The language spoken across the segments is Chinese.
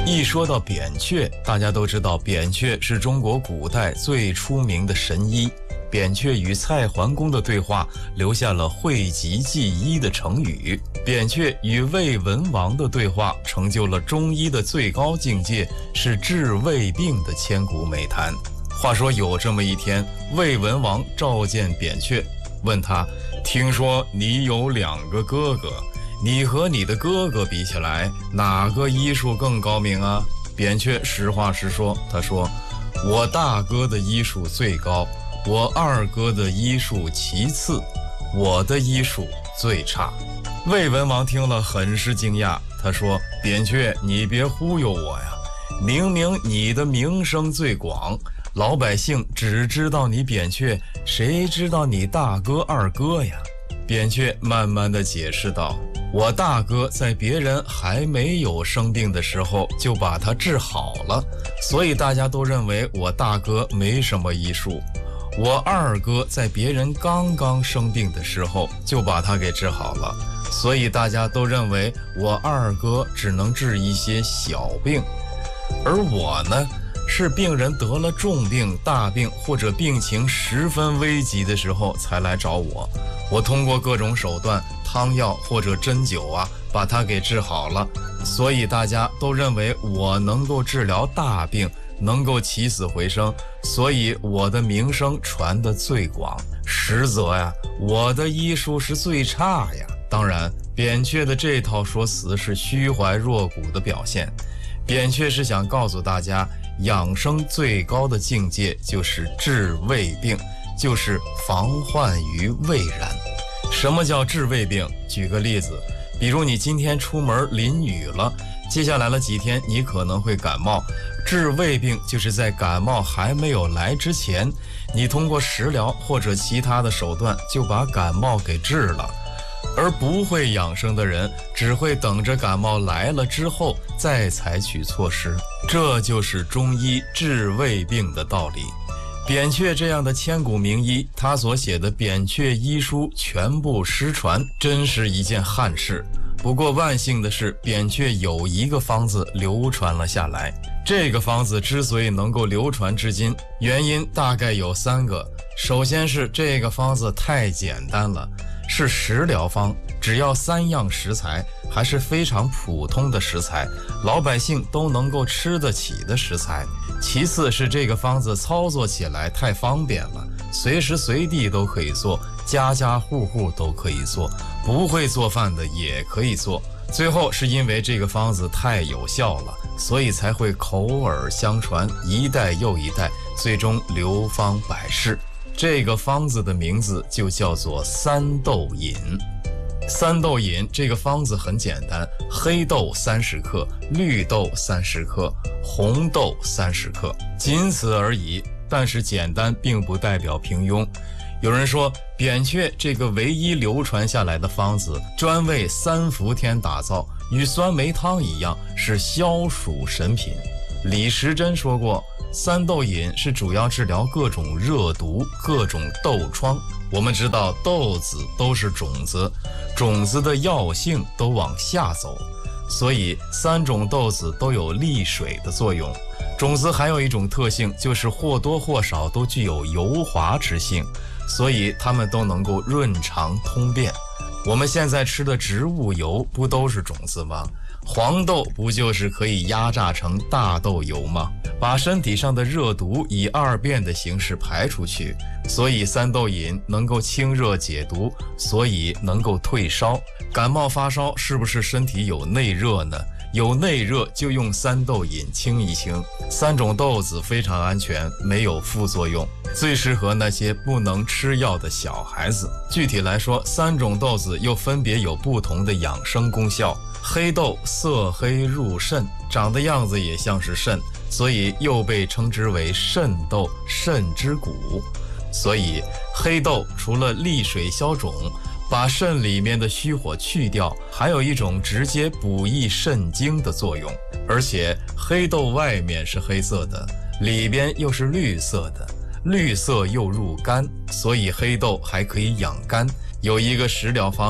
一说到扁鹊，大家都知道扁鹊是中国古代最出名的神医。扁鹊与蔡桓公的对话留下了讳疾忌医的成语。扁鹊与魏文王的对话成就了中医的最高境界，是治胃病的千古美谈。话说有这么一天，魏文王召见扁鹊，问他：听说你有2个哥哥，你和你的哥哥比起来，哪个医术更高明啊？扁鹊实话实说，他说：我大哥的医术最高，我2哥的医术其次，我的医术最差。魏文王听了很是惊讶，他说：扁鹊，你别忽悠我呀，明明你的名声最广，老百姓只知道你扁鹊，谁知道你大哥2哥呀？扁鹊慢慢地解释道：我大哥在别人还没有生病的时候就把他治好了，所以大家都认为我大哥没什么医术。我2哥在别人刚刚生病的时候就把他给治好了，所以大家都认为我2哥只能治一些小病。而我呢，是病人得了重病、大病或者病情十分危急的时候才来找我，我通过各种手段，汤药或者针灸啊，把他给治好了，所以大家都认为我能够治疗大病，能够起死回生，所以我的名声传得最广。实则呀，我的医术是最差呀。当然，扁鹊的这套说辞是虚怀若谷的表现。扁鹊是想告诉大家，养生最高的境界就是治胃病，就是防患于未然。什么叫治胃病？举个例子，比如你今天出门淋雨了，接下来了几天你可能会感冒。治胃病就是在感冒还没有来之前，你通过食疗或者其他的手段就把感冒给治了。而不会养生的人只会等着感冒来了之后再采取措施，这就是中医治胃病的道理。扁鹊这样的千古名医，他所写的扁鹊医书全部失传，真是一件憾事。不过万幸的是，扁鹊有一个方子流传了下来。这个方子之所以能够流传至今，原因大概有3个。首先是这个方子太简单了，是食疗方，只要3样食材，还是非常普通的食材，老百姓都能够吃得起的食材。其次是这个方子操作起来太方便了，随时随地都可以做，家家户户都可以做，不会做饭的也可以做。最后是因为这个方子太有效了，所以才会口耳相传，一代又一代，最终流芳百世。这个方子的名字就叫做三豆饮。三豆饮这个方子很简单，黑豆30克，绿豆30克，红豆30克，仅此而已。但是简单并不代表平庸。有人说，扁鹊这个唯一流传下来的方子，专为3伏天打造，与酸梅汤一样，是消暑神品。李时珍说过，三豆饮是主要治疗各种热毒、各种痘疮。我们知道豆子都是种子，种子的药性都往下走，所以3种豆子都有利水的作用。种子还有一种特性，就是或多或少都具有油滑之性，所以它们都能够润肠通便。我们现在吃的植物油不都是种子吗？黄豆不就是可以压榨成大豆油吗？把身体上的热毒以2便的形式排出去，所以三豆饮能够清热解毒，所以能够退烧。感冒发烧是不是身体有内热呢？有内热就用三豆饮清一清。3种豆子非常安全，没有副作用，最适合那些不能吃药的小孩子。具体来说，3种豆子又分别有不同的养生功效。黑豆色黑入肾，长的样子也像是肾，所以又被称之为肾豆、肾之谷。所以黑豆除了利水消肿，把肾里面的虚火去掉，还有一种直接补益肾精的作用。而且黑豆外面是黑色的，里边又是绿色的，绿色又入肝，所以黑豆还可以养肝。有一个食疗方，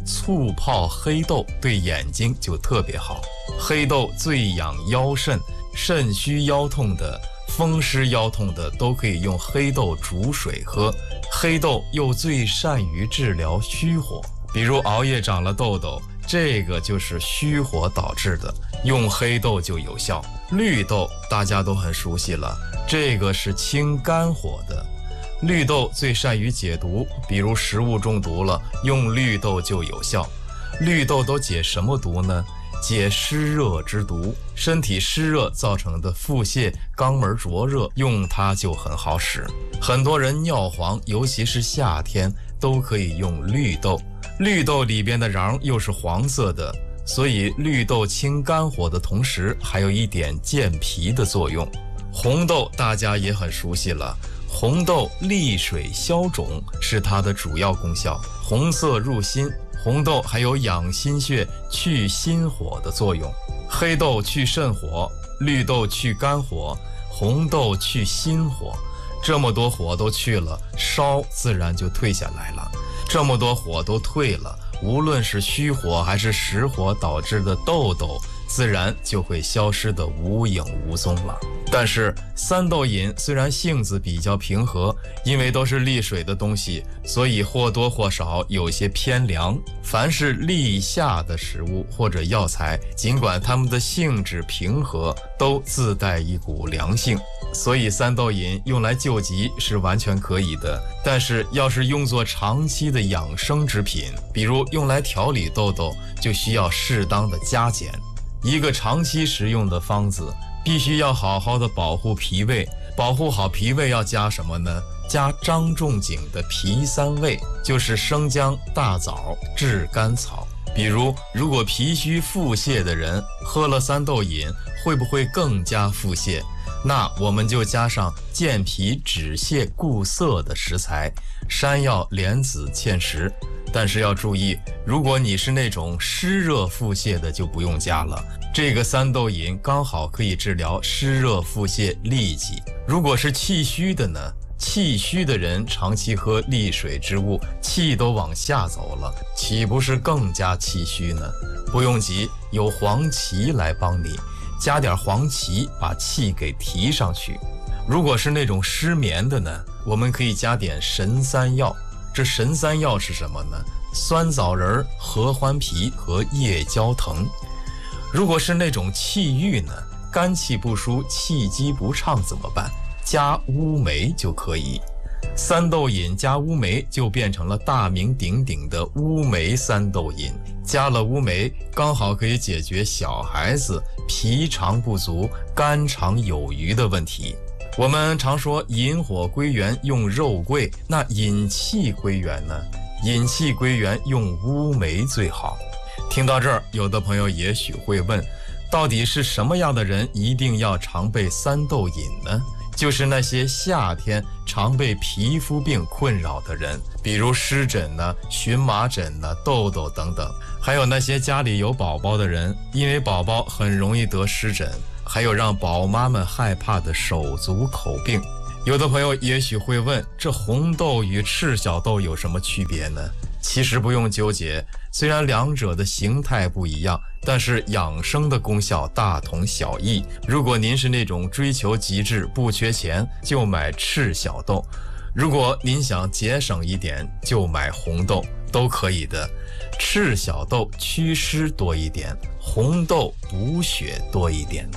醋泡黑豆对眼睛就特别好。黑豆最养腰肾，肾虚腰痛的、风湿腰痛的都可以用黑豆煮水喝。黑豆又最善于治疗虚火，比如熬夜长了痘痘，这个就是虚火导致的，用黑豆就有效。绿豆大家都很熟悉了，这个是清肝火的。绿豆最善于解毒，比如食物中毒了，用绿豆就有效。绿豆都解什么毒呢？解湿热之毒，身体湿热造成的腹泻、肛门灼热，用它就很好使。很多人尿黄，尤其是夏天，都可以用绿豆。绿豆里边的瓤又是黄色的，所以绿豆清肝火的同时，还有一点健脾的作用。红豆大家也很熟悉了，红豆利水消肿是它的主要功效，红色入心。红豆还有养心血、去心火的作用。黑豆去肾火，绿豆去肝火，红豆去心火。这么多火都去了，烧自然就退下来了。这么多火都退了，无论是虚火还是实火导致的痘痘，自然就会消失得无影无踪了。但是三豆饮虽然性子比较平和，因为都是利水的东西，所以或多或少有些偏凉。凡是利下的食物或者药材，尽管它们的性质平和，都自带一股凉性，所以三豆饮用来救急是完全可以的。但是要是用作长期的养生之品，比如用来调理痘痘，就需要适当的加减。一个长期食用的方子，必须要好好的保护脾胃。保护好脾胃要加什么呢？加张仲景的脾三味，就是生姜、大枣、炙甘草。比如如果脾虚腹泻的人喝了三豆饮，会不会更加腹泻？那我们就加上健脾止泻固涩的食材，山药、莲子、芡实。但是要注意，如果你是那种湿热腹泻的，就不用加了。这个三豆饮刚好可以治疗湿热腹泻痢疾。如果是气虚的呢？气虚的人长期喝利水之物，气都往下走了，岂不是更加气虚呢？不用急，有黄芪来帮你，加点黄芪把气给提上去。如果是那种失眠的呢，我们可以加点神三药。这神三药是什么呢？酸枣仁、合欢皮和夜交藤。如果是那种气郁呢，肝气不舒、气机不畅怎么办？加乌梅就可以。三豆饮加乌梅就变成了大名鼎鼎的乌梅三豆饮。加了乌梅，刚好可以解决小孩子脾肠不足、肝肠有余的问题。我们常说引火归元用肉桂，那引气归元呢？引气归元用乌梅最好。听到这儿，有的朋友也许会问，到底是什么样的人一定要常备三豆饮呢？就是那些夏天常被皮肤病困扰的人，比如湿疹呢、荨麻疹呢、痘痘等等，还有那些家里有宝宝的人，因为宝宝很容易得湿疹，还有让宝妈们害怕的手足口病。有的朋友也许会问，这红豆与赤小豆有什么区别呢？其实不用纠结，虽然两者的形态不一样，但是养生的功效大同小异。如果您是那种追求极致不缺钱，就买赤小豆；如果您想节省一点，就买红豆，都可以的。赤小豆祛湿多一点，红豆补血多一点。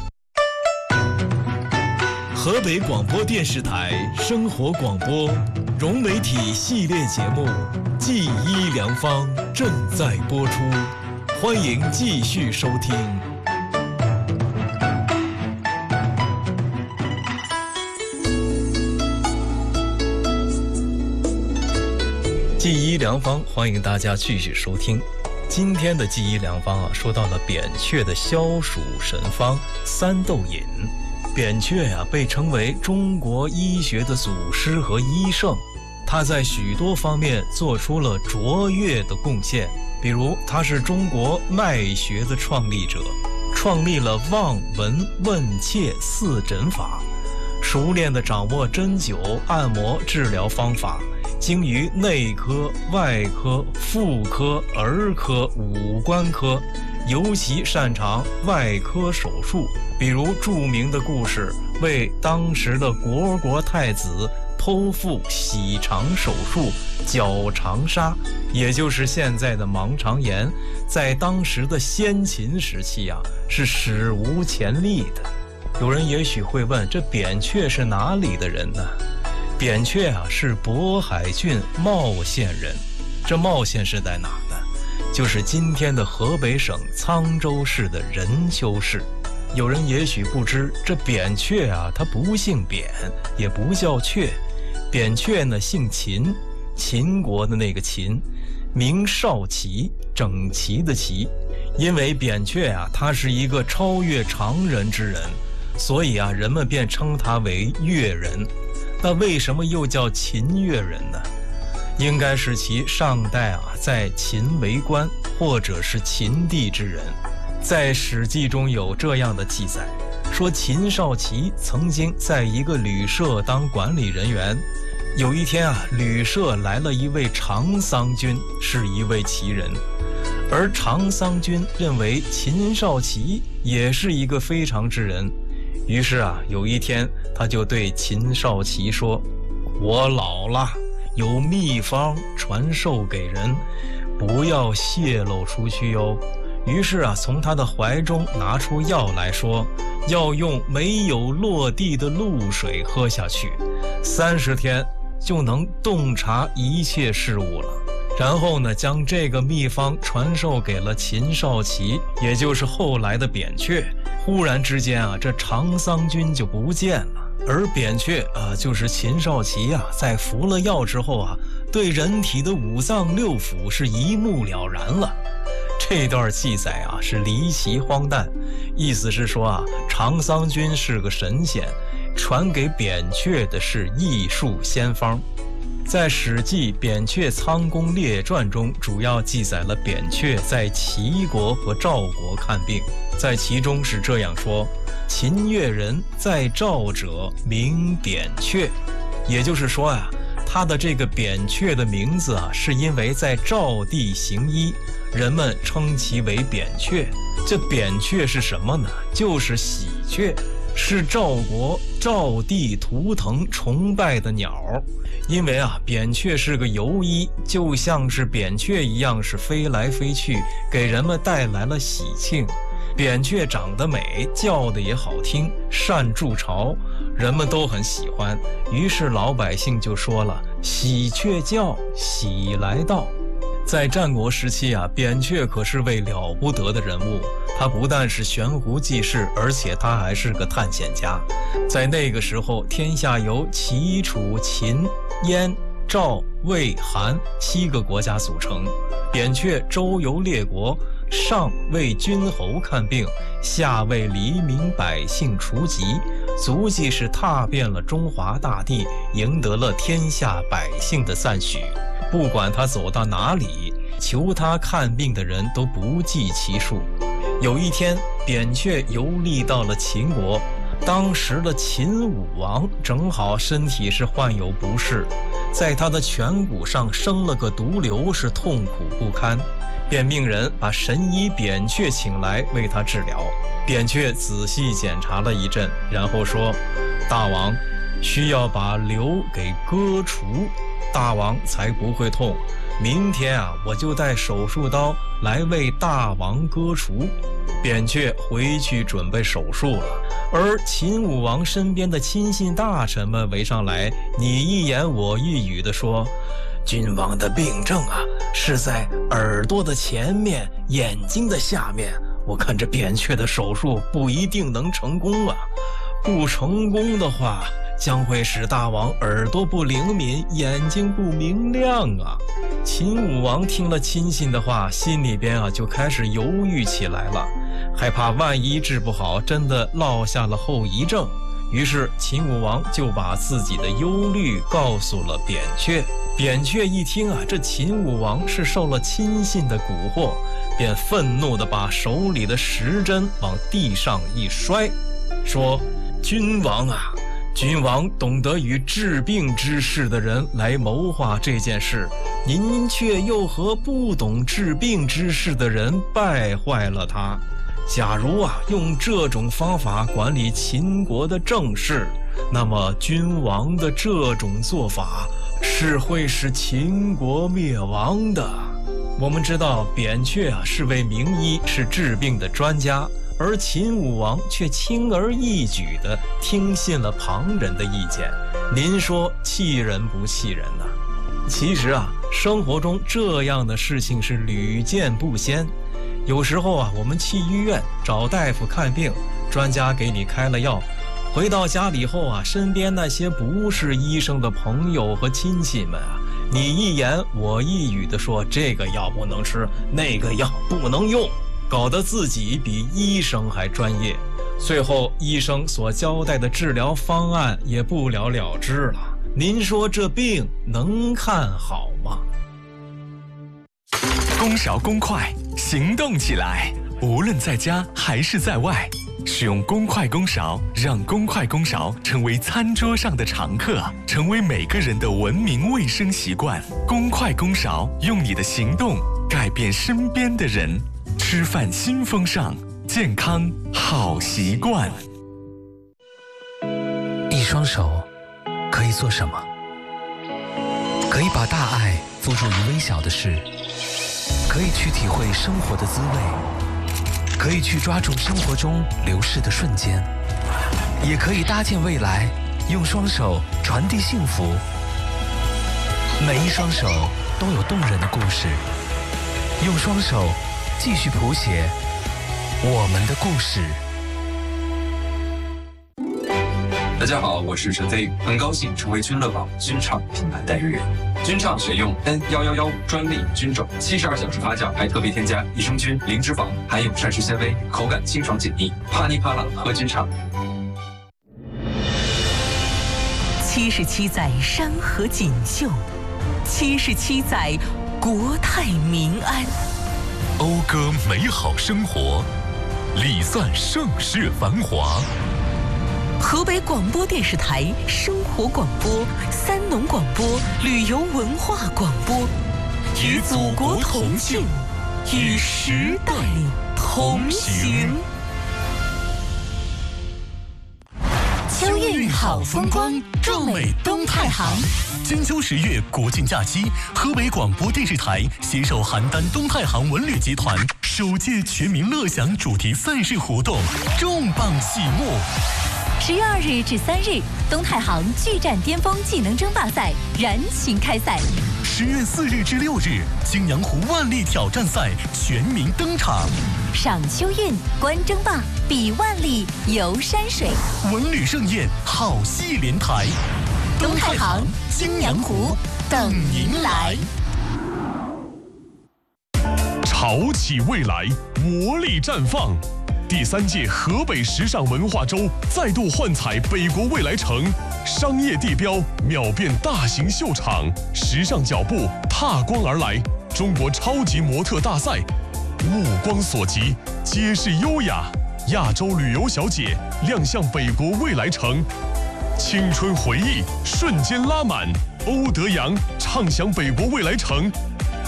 河北广播电视台生活广播融媒体系列节目《记医良方》正在播出，欢迎继续收听。 记医良方，欢迎大家继续收听。今天的记医良方说到了扁鹊的消暑神方三豆饮。扁鹊被称为中国医学的祖师和医圣，他在许多方面做出了卓越的贡献。比如他是中国脉学的创立者，创立了望闻问切四诊法，熟练地掌握针灸按摩治疗方法， 精于内科、外科、妇科、儿科、五官科，尤其擅长外科手术，比如著名的故事为当时的虢太子剖腹洗肠手术绞肠杀，也就是现在的盲肠炎，在当时的先秦时期啊，是史无前例的。有人也许会问，这扁鹊是哪里的人呢？扁鹊啊，是渤海郡茂县人。这茂县是在哪呢？就是今天的河北省沧州市的任丘市。有人也许不知，这扁鹊啊，他不姓扁，也不叫鹊。扁鹊呢，姓秦，秦国的那个秦，名少奇，整齐的齐。因为扁鹊啊，他是一个超越常人之人，所以啊，人们便称他为越人。那为什么又叫秦越人呢？应该是其上代啊，在秦为官，或者是秦地之人。在《史记》中有这样的记载，说秦少奇曾经在一个旅社当管理人员。有一天啊，旅社来了一位长桑君，是一位奇人。而长桑君认为秦少奇也是一个非常之人，于是啊，有一天他就对秦少奇说：“我老了，有秘方传授给人，不要泄露出去哟。”于是啊，从他的怀中拿出药来说，要用没有落地的露水喝下去，30天就能洞察一切事物了。然后呢，将这个秘方传授给了秦少奇，也就是后来的扁鹊。忽然之间啊，这长桑君就不见了，而扁鹊啊，就是秦少奇啊，在服了药之后啊，对人体的五脏六腑是一目了然了。这段记载啊，是离奇荒诞，意思是说啊，长桑君是个神仙，传给扁鹊的是异术仙方。在《史记·扁鹊仓公列传》中，主要记载了扁鹊在齐国和赵国看病。在其中是这样说：“秦越人在赵者名扁鹊。”也就是说啊，他的这个扁鹊的名字啊，是因为在赵地行医，人们称其为扁鹊。这扁鹊是什么呢？就是喜鹊，是赵国赵地图腾崇拜的鸟。因为啊，扁鹊是个游医，就像是扁鹊一样，是飞来飞去，给人们带来了喜庆。扁鹊长得美，叫的也好听，善筑巢，人们都很喜欢。于是老百姓就说了：“喜鹊叫，喜来到。”在战国时期啊，扁鹊可是位了不得的人物。他不但是悬壶济世，而且他还是个探险家。在那个时候，天下由齐、楚、秦、燕、赵、魏、韩7个国家组成。扁鹊周游列国，上为君侯看病，下为黎民百姓除疾，足迹是踏遍了中华大地，赢得了天下百姓的赞许。不管他走到哪里，求他看病的人都不计其数。有一天，扁鹊游历到了秦国，当时的秦武王正好身体是患有不适，在他的颧骨上生了个毒瘤，是痛苦不堪，便命人把神医扁鹊请来为他治疗。扁鹊仔细检查了一阵，然后说：“大王，需要把瘤给割除，大王才不会痛。明天啊，我就带手术刀来为大王割除。”扁鹊回去准备手术了，而秦武王身边的亲信大臣们围上来，你一言我一语地说：“君王的病症啊，是在耳朵的前面，眼睛的下面。我看这扁鹊的手术不一定能成功啊，不成功的话，将会使大王耳朵不灵敏，眼睛不明亮啊。”秦武王听了亲信的话，心里边啊就开始犹豫起来了，害怕万一治不好，真的落下了后遗症。于是秦武王就把自己的忧虑告诉了扁鹊。扁鹊一听啊，这秦武王是受了亲信的蛊惑，便愤怒地把手里的石针往地上一摔，说：“君王啊， 君王懂得与治病之事的人来谋划这件事，您却又和不懂治病之事的人败坏了他。假如用这种方法管理秦国的政事，那么君王的这种做法是会使秦国灭亡的。我们知道扁鹊是位名医，是治病的专家，而秦武王却轻而易举地听信了旁人的意见。您说气人不气人呢？其实生活中这样的事情是屡见不鲜。有时候我们去医院找大夫看病，专家给你开了药，回到家里后身边那些不是医生的朋友和亲戚们你一言我一语地说这个药不能吃，那个药不能用，搞得自己比医生还专业。最后医生所交代的治疗方案也不了了之了。您说这病能看好吗？ 公勺公筷，行动起来！无论在家还是在外，使用公筷公勺，让公筷公勺成为餐桌上的常客，成为每个人的文明卫生习惯。公筷公勺，用你的行动改变身边的人。吃饭新风尚，健康好习惯。 一双手可以做什么？可以把大爱付诸于微小的事，可以去体会生活的滋味，可以去抓住生活中流逝的瞬间，也可以搭建未来，用双手传递幸福。每一双手都有动人的故事，用双手继续谱写我们的故事。 大家好，我是陈飞，很高兴成为君乐宝菌场品牌代言人。菌场选用 N1115专利菌种，72小时发酵，还特别添加益生菌、零脂肪，含有膳食纤维，口感清爽解腻，啪哩啪啦喝菌场。 77载山河锦绣，77载国泰民安， 讴歌美好生活，礼赞盛世繁华。 河北广播电视台生活广播、三农广播、旅游文化广播，与祖国同庆，与时代同行。 秋运好风光，壮美东太行。金秋10月国庆假期，河北广播电视台携手邯郸东太行文旅集团首届全民乐享主题赛事活动重磅启幕。 10月2日至3日，东太行巨战巅峰技能争霸赛燃情开赛。 10月4日至6日，泾阳湖万历挑战赛全民登场。 赏秋运，观争霸，比万历，游山水， 文旅盛宴，好戏连台。 东太行、泾阳湖等您来。 潮起未来，活力绽放。第3届河北时尚文化周再度幻彩北国未来城，商业地标秒变大型秀场，时尚脚步踏光而来。中国超级模特大赛，目光所及，皆是优雅。亚洲旅游小姐亮相北国未来城，青春回忆瞬间拉满。欧德阳畅享北国未来城，